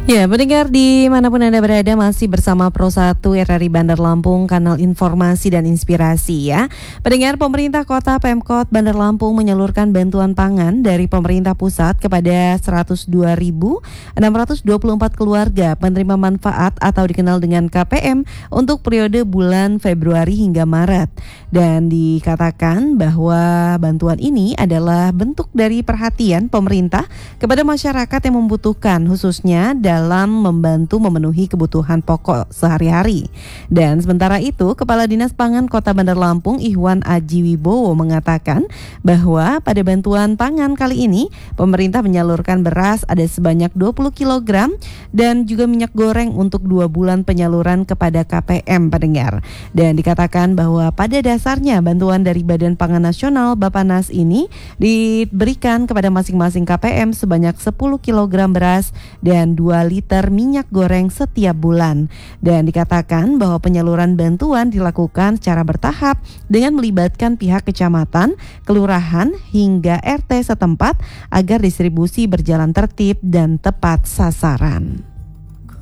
Ya, pendengar dimanapun Anda berada masih bersama Pro 1 RRI Bandar Lampung, kanal informasi dan inspirasi ya. Pendengar, pemerintah kota Pemkot Bandar Lampung menyalurkan bantuan pangan dari pemerintah pusat kepada 102.624 keluarga penerima manfaat atau dikenal dengan KPM untuk periode bulan Februari hingga Maret. Dan dikatakan bahwa bantuan ini adalah bentuk dari perhatian pemerintah kepada masyarakat yang membutuhkan, khususnya dalam membantu memenuhi kebutuhan pokok sehari-hari. Dan sementara itu, Kepala Dinas Pangan Kota Bandar Lampung Ihwan Aji Wibowo mengatakan bahwa pada bantuan pangan kali ini pemerintah menyalurkan beras ada sebanyak 20 kg dan juga minyak goreng untuk 2 bulan penyaluran kepada KPM, pendengar. Dan dikatakan bahwa pada dasarnya bantuan dari Badan Pangan Nasional Bappenas ini diberikan kepada masing-masing KPM sebanyak 10 kg beras dan 2 liter minyak goreng setiap bulan. Dan dikatakan bahwa penyaluran bantuan dilakukan secara bertahap dengan melibatkan pihak kecamatan, kelurahan hingga RT setempat agar distribusi berjalan tertib dan tepat sasaran.